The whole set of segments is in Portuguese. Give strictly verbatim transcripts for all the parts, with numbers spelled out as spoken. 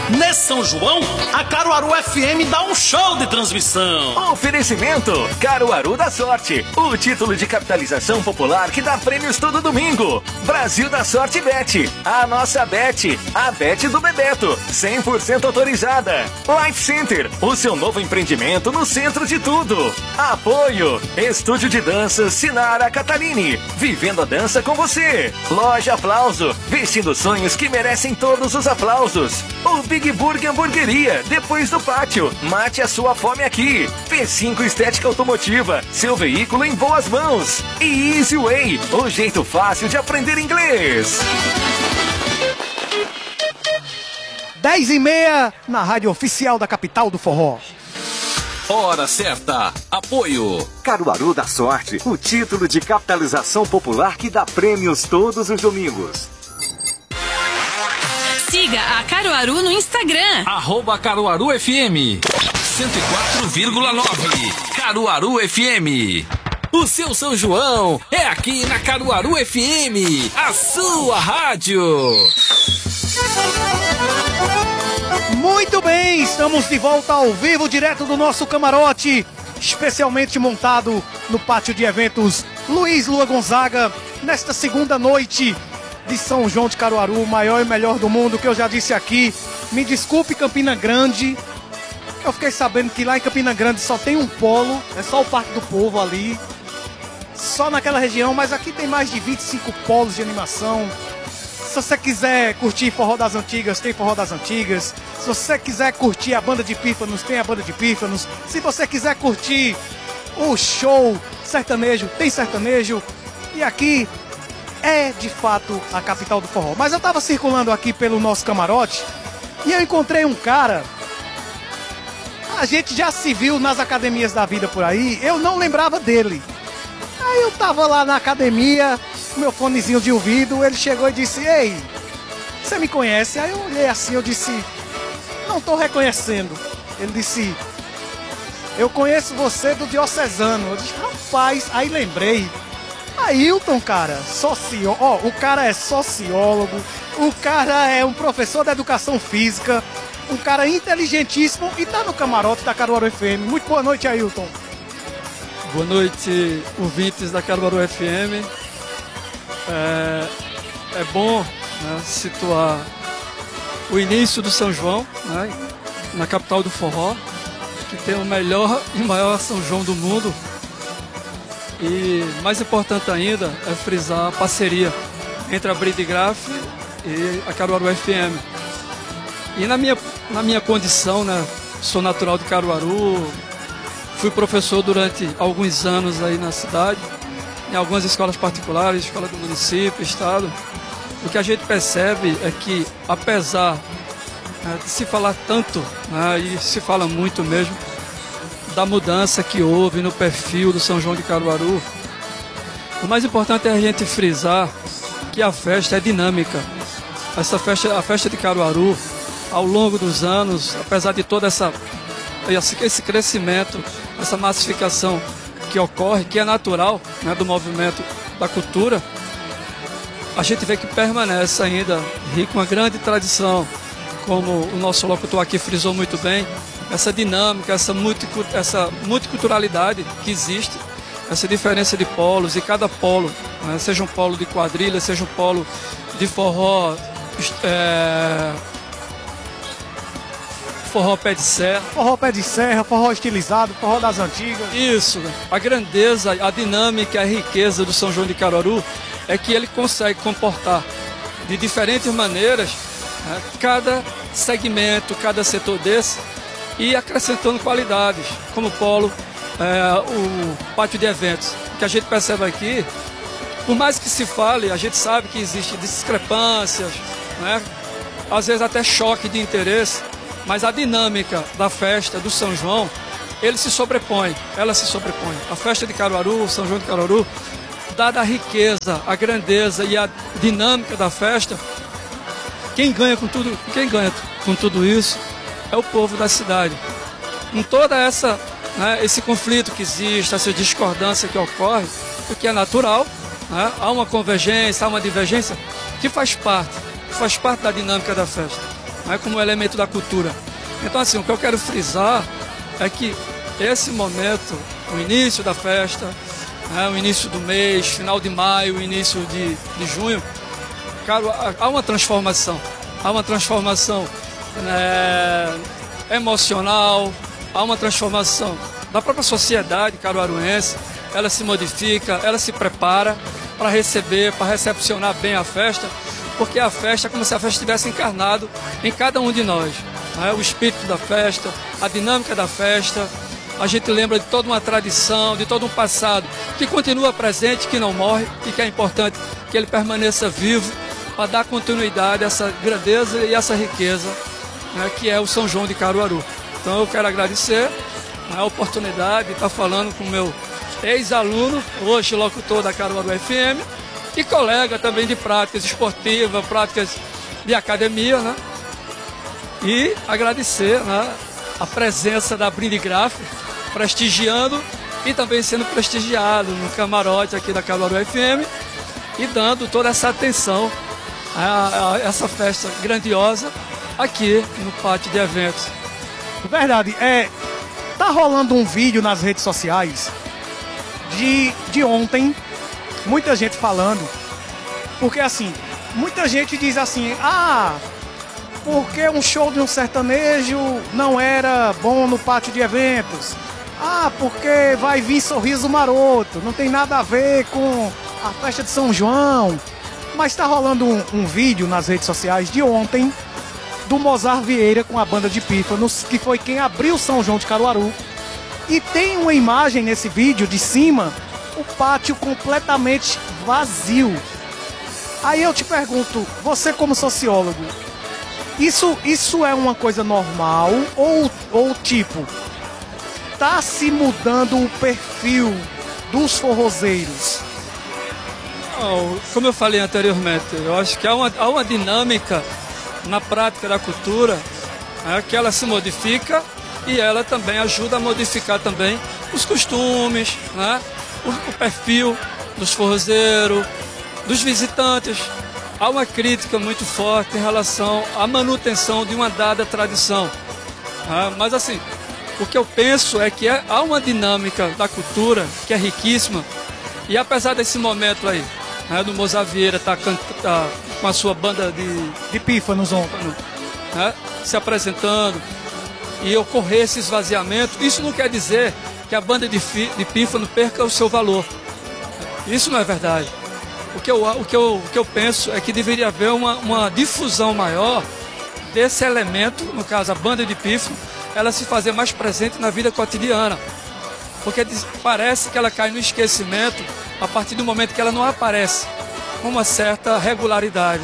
Nesse São João, a Caruaru F M dá um show de transmissão. Oferecimento Caruaru da Sorte, o título de capitalização popular que dá prêmios todo domingo. Brasil da Sorte Bet, a nossa Bet, a Bet do Bebeto, cem por cento autorizada. Life Center, o seu novo empreendimento no centro de tudo. Apoio, Estúdio de Danças Sinara Catalini, vivendo a dança com você. Loja Aplauso, vestindo sonhos que merecem todos os aplausos. O Big Burger Hamburgueria, depois do pátio, mate a sua fome aqui. P cinco Estética Automotiva, seu veículo em boas mãos. E Easy Way, o jeito fácil de aprender inglês. dez e meia na rádio oficial da capital do forró. Hora certa. Apoio Caruaru da Sorte, o título de capitalização popular que dá prêmios todos os domingos. Siga a Caruaru no Instagram. Arroba Caruaru F M. cento e quatro vírgula nove. Caruaru F M. O seu São João é aqui na Caruaru F M. A sua rádio. Muito bem, estamos de volta ao vivo, direto do nosso camarote, especialmente montado no pátio de eventos Luiz Lua Gonzaga, nesta segunda noite de São João de Caruaru, o maior e melhor do mundo, que eu já disse aqui. Me desculpe, Campina Grande, eu fiquei sabendo que lá em Campina Grande só tem um polo, é só o Parque do Povo ali, só naquela região, mas aqui tem mais de vinte e cinco polos de animação. Se você quiser curtir forró das antigas, tem forró das antigas. Se você quiser curtir a banda de pífanos, tem a banda de pífanos. Se você quiser curtir o show sertanejo, tem sertanejo. E aqui é, de fato, a capital do forró. Mas eu tava circulando aqui pelo nosso camarote e eu encontrei um cara. A gente já se viu nas academias da vida por aí, eu não lembrava dele. Aí eu tava lá na academia, meu fonezinho de ouvido, ele chegou e disse: ei, você me conhece? Aí eu olhei assim, eu disse: não tô reconhecendo. Ele disse: eu conheço você do Diocesano. Eu disse: rapaz, aí lembrei. Ailton, cara, sociólogo, ó, o cara é sociólogo, o cara é um professor de educação física, um cara inteligentíssimo e tá no camarote da Caruaru F M. Muito boa noite, Ailton. Boa noite, ouvintes da Caruaru F M. É, é bom, né, situar o início do São João, né, na capital do forró, que tem o melhor e maior São João do mundo. E mais importante ainda é frisar a parceria entre a Bridigraf e a Caruaru F M. E na minha, na minha condição, né, sou natural de Caruaru, fui professor durante alguns anos aí na cidade, em algumas escolas particulares, escola do município, estado. O que a gente percebe é que, apesar, né, de se falar tanto, né, e se fala muito mesmo, da mudança que houve no perfil do São João de Caruaru, o mais importante é a gente frisar que a festa é dinâmica. Essa festa, a festa de Caruaru, ao longo dos anos, apesar de toda essa esse crescimento, essa massificação que ocorre, que é natural, né, do movimento da cultura, a gente vê que permanece ainda rico, uma grande tradição, como o nosso locutor aqui frisou muito bem, essa dinâmica, essa, multicu essa multiculturalidade que existe, essa diferença de polos, e cada polo, né, seja um polo de quadrilha, seja um polo de forró, é, forró pé de serra. Forró pé de serra, forró estilizado, forró das antigas. Isso, a grandeza, a dinâmica, a riqueza do São João de Caruaru é que ele consegue comportar de diferentes maneiras, né, cada segmento, cada setor desse, e acrescentando qualidades, como o polo, é, o pátio de eventos, que a gente percebe aqui, por mais que se fale, a gente sabe que existem discrepâncias, né, às vezes até choque de interesse, mas a dinâmica da festa do São João, ele se sobrepõe, ela se sobrepõe. A festa de Caruaru, São João de Caruaru, dada a riqueza, a grandeza e a dinâmica da festa, quem ganha com tudo, quem ganha com tudo isso é o povo da cidade. Com toda essa, né, esse conflito que existe, essa discordância que ocorre, o que é natural, né, há uma convergência, há uma divergência que faz parte, faz parte da dinâmica da festa. né, como elemento da cultura. Então, assim, o que eu quero frisar é que esse momento, o início da festa, né, o início do mês, final de maio, o início de, de junho, cara, há uma transformação, há uma transformação né, emocional, há uma transformação da própria sociedade caruaruense. Ela se modifica, ela se prepara para receber, para recepcionar bem a festa, porque a festa é como se a festa tivesse encarnado em cada um de nós, né? O espírito da festa, a dinâmica da festa. A gente lembra de toda uma tradição, de todo um passado que continua presente, que não morre e que é importante que ele permaneça vivo para dar continuidade a essa grandeza e essa riqueza, né, que é o São João de Caruaru. Então eu quero agradecer a oportunidade de estar falando com o meu ex-aluno, hoje locutor da Caruaru F M, e colega também de práticas esportivas, práticas de academia, né? E agradecer, né, a presença da Brindigraf, prestigiando e também sendo prestigiado no camarote aqui da Caruaru F M e dando toda essa atenção a, a essa festa grandiosa aqui no pátio de eventos. Verdade, é, tá rolando um vídeo nas redes sociais de, de ontem, muita gente falando, porque assim, muita gente diz assim, ah, porque um show de um sertanejo não era bom no pátio de eventos, ah, porque vai vir Sorriso Maroto, não tem nada a ver com a festa de São João, mas tá rolando um, um vídeo nas redes sociais de ontem, do Mozart Vieira com a banda de Pífanos, que foi quem abriu São João de Caruaru. E tem uma imagem nesse vídeo de cima, o pátio completamente vazio. Aí eu te pergunto, você como sociólogo, isso, isso é uma coisa normal ou, ou tipo, tá se mudando o perfil dos forrozeiros? Não, como eu falei anteriormente, eu acho que há uma, há uma dinâmica na prática da cultura, é, que ela se modifica e ela também ajuda a modificar também os costumes, né? o, o perfil dos forrozeiros, dos visitantes. Há uma crítica muito forte em relação à manutenção de uma dada tradição. É, mas assim, o que eu penso é que é, há uma dinâmica da cultura que é riquíssima e apesar desse momento aí, né, do Mozart Vieira tá, tá com a sua banda de, de Pífanos ontem, né, se apresentando e ocorrer esse esvaziamento, isso não quer dizer que a banda de, fi, de Pífano perca o seu valor. Isso não é verdade. O que eu, o que eu, o que eu penso é que deveria haver uma, uma difusão maior desse elemento, no caso a banda de Pífano, ela se fazer mais presente na vida cotidiana. Porque parece que ela cai no esquecimento a partir do momento que ela não aparece com uma certa regularidade,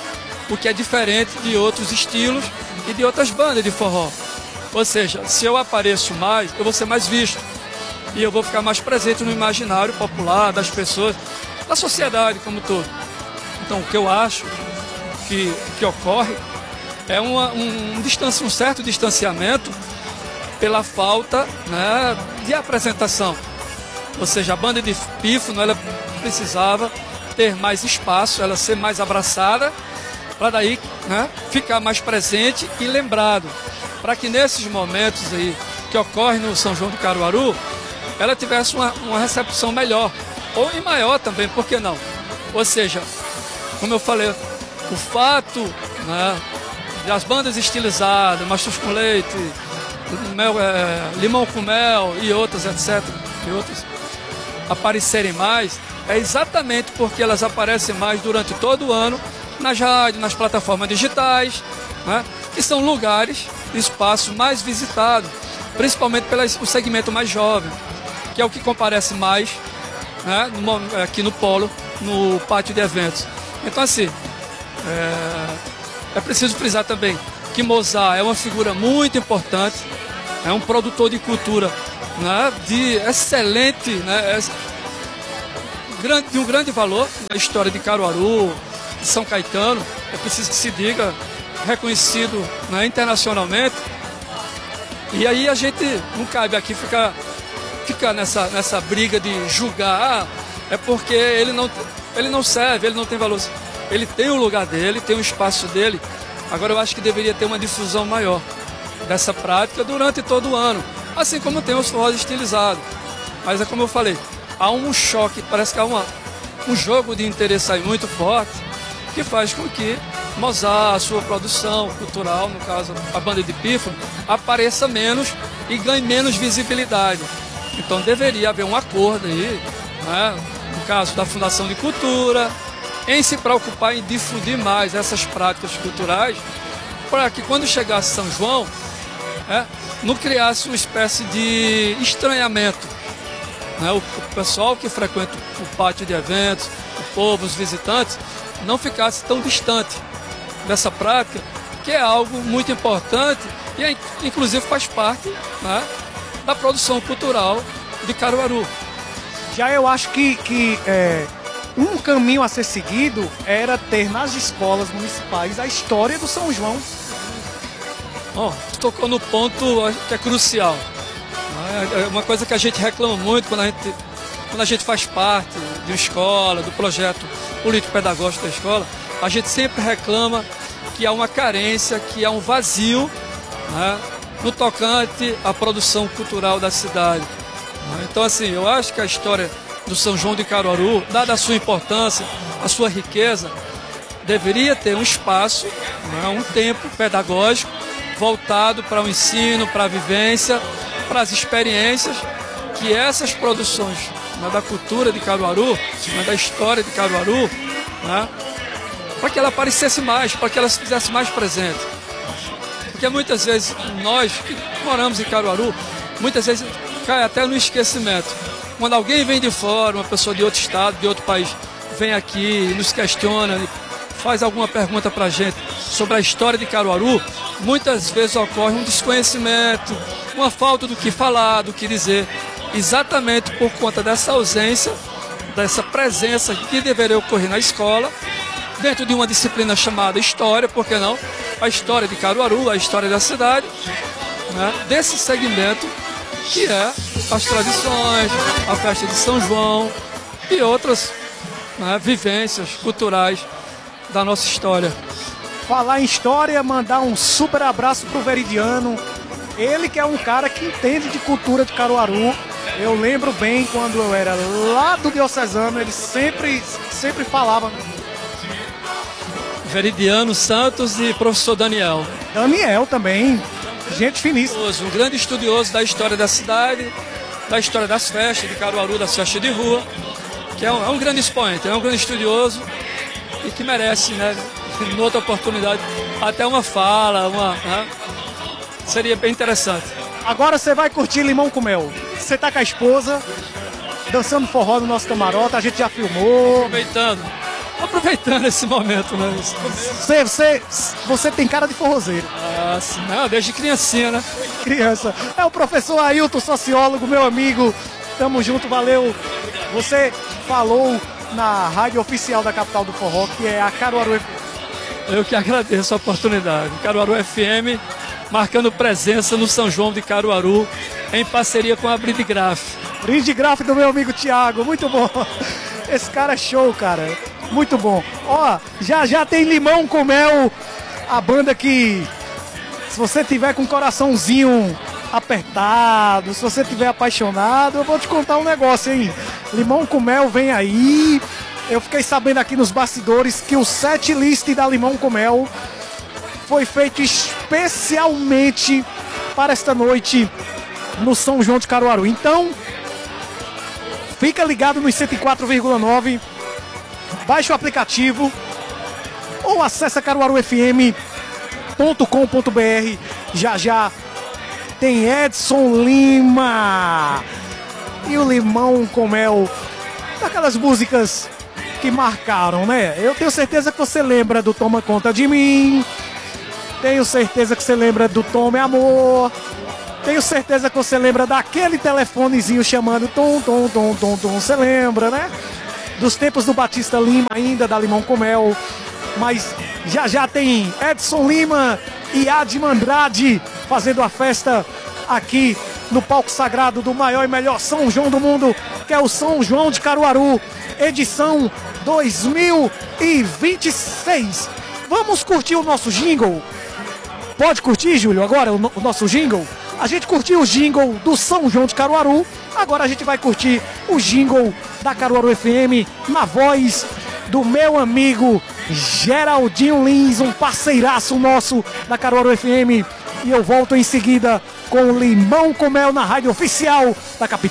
o que é diferente de outros estilos e de outras bandas de forró. Ou seja, se eu apareço mais, eu vou ser mais visto e eu vou ficar mais presente no imaginário popular das pessoas, da sociedade como um todo. Então, o que eu acho que, que ocorre é uma, um, um, distanci, um certo distanciamento pela falta, né, de apresentação. Ou seja, a banda de Pífano, ela precisava ter mais espaço, ela ser mais abraçada, para daí, né, ficar mais presente e lembrado, para que nesses momentos aí que ocorrem no São João do Caruaru, ela tivesse uma, uma recepção melhor, ou em maior também, por que não? Ou seja, como eu falei, o fato, né, das bandas estilizadas, machos com leite, mel, é, limão com mel e outras, etcétera, e outras, aparecerem mais, é exatamente porque elas aparecem mais durante todo o ano nas rádios, nas plataformas digitais, né, que são lugares, espaços mais visitados, principalmente pelo segmento mais jovem, que é o que comparece mais, né, no, aqui no polo, no pátio de eventos. Então assim, é, é preciso frisar também que Mozart é uma figura muito importante, é um produtor de cultura, né, de excelente, né, é, de um grande valor na história de Caruaru, de São Caetano, é preciso que se diga, reconhecido, né, internacionalmente. E aí a gente não cabe aqui ficar, ficar nessa, nessa briga de julgar, ah, é porque ele não, ele não serve, ele não tem valor. Ele tem o lugar dele, tem o espaço dele, Agora eu acho que deveria ter uma difusão maior dessa prática durante todo o ano, assim como tem os forrós estilizados. Mas é como eu falei, há um choque, parece que há uma, um jogo de interesse aí muito forte que faz com que Mozart, a sua produção cultural, no caso a banda de pífano, apareça menos e ganhe menos visibilidade. Então deveria haver um acordo aí, né, no caso da Fundação de Cultura, em se preocupar em difundir mais essas práticas culturais, para que quando chegasse São João, é, não criasse uma espécie de estranhamento. Né? O, o pessoal que frequenta o pátio de eventos, o povo, os visitantes, não ficasse tão distante dessa prática, que é algo muito importante e é, inclusive faz parte, né, da produção cultural de Caruaru. Já eu acho que, que é, um caminho a ser seguido era ter nas escolas municipais a história do São João. Bom, tocou no ponto que é crucial. É uma coisa que a gente reclama muito quando a gente, quando a gente faz parte de uma escola, do projeto político-pedagógico da escola, a gente sempre reclama que há uma carência, que há um vazio, né, no tocante à produção cultural da cidade. Então, assim, eu acho que a história do São João de Caruaru, dada a sua importância, a sua riqueza, deveria ter um espaço, né, um tempo pedagógico voltado para o ensino, para a vivência, para as experiências que essas produções, né, da cultura de Caruaru, né, da história de Caruaru, né, para que ela aparecesse mais, para que ela se fizesse mais presente. Porque muitas vezes nós que moramos em Caruaru, muitas vezes cai até no esquecimento. Quando alguém vem de fora, uma pessoa de outro estado, de outro país, vem aqui, nos questiona, faz alguma pergunta para a gente sobre a história de Caruaru, muitas vezes ocorre um desconhecimento, uma falta do que falar, do que dizer, exatamente por conta dessa ausência, dessa presença que deveria ocorrer na escola, dentro de uma disciplina chamada História, por que não? A história de Caruaru, a história da cidade, né? Desse segmento que é as tradições, a festa de São João e outras, né, vivências culturais da nossa história. Falar em história, mandar um super abraço pro Veridiano. Ele que é um cara que entende de cultura de Caruaru. Eu lembro bem quando eu era lá do Diocesano, ele sempre, sempre falava. Veridiano Santos e professor Daniel. Daniel também, gente finíssima. Um grande estudioso da história da cidade, da história das festas de Caruaru, das festas de rua, que é um, é um grande expoente, é um grande estudioso e que merece, né, em outra oportunidade, até uma fala, uma, né, seria bem interessante. Agora você vai curtir Limão com Mel. Você tá com a esposa, dançando forró no nosso camarote, a gente já filmou. Aproveitando, aproveitando esse momento, né? Você, você, você tem cara de forrozeiro. Ah, sim, não, desde criancinha, né? Criança. É o professor Ailton, sociólogo, meu amigo. Tamo junto, valeu. Você falou na rádio oficial da capital do forró, que é a Caruaru F M. Eu que agradeço a oportunidade. Caruaru F M, marcando presença no São João de Caruaru, em parceria com a Brindigraf. Brindigraf do meu amigo Thiago, muito bom. Esse cara é show, cara. Muito bom. Ó, já já tem Limão com Mel, a banda que, se você tiver com o coraçãozinho apertado, se você tiver apaixonado, eu vou te contar um negócio, hein? Limão com Mel vem aí. Eu fiquei sabendo aqui nos bastidores que o set list da Limão com Mel foi feito especialmente para esta noite no São João de Caruaru. Então, fica ligado nos cento e quatro vírgula nove, baixe o aplicativo ou acesse caruaru f m ponto com ponto b r. Já já tem Edson Lima e o Limão com Mel, daquelas músicas que marcaram, né? Eu tenho certeza que você lembra do Toma Conta de Mim, tenho certeza que você lembra do Tome Amor, tenho certeza que você lembra daquele telefonezinho chamando tom, tom, tom, tom, tom, você lembra, né? Dos tempos do Batista Lima ainda, da Limão com Mel. Mas já já tem Edson Lima e Adman Andrade fazendo a festa aqui no palco sagrado do maior e melhor São João do mundo, que é o São João de Caruaru, edição dois mil e vinte e seis. Vamos curtir o nosso jingle? Pode curtir, Júlio, agora o, no- o nosso jingle? A gente curtiu o jingle do São João de Caruaru, agora a gente vai curtir o jingle da Caruaru F M na voz do meu amigo Geraldinho Lins, um parceiraço nosso da Caruaru F M. E eu volto em seguida com Limão com Mel na rádio oficial da capital.